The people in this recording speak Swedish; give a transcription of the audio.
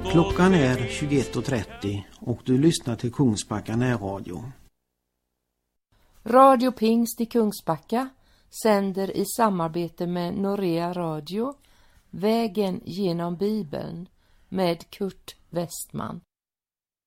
Klockan är 21.30 och du lyssnar till Kungsbacka närradio. Radio Pingst i Kungsbacka sänder i samarbete med Norea Radio Vägen genom Bibeln med Kurt Westman.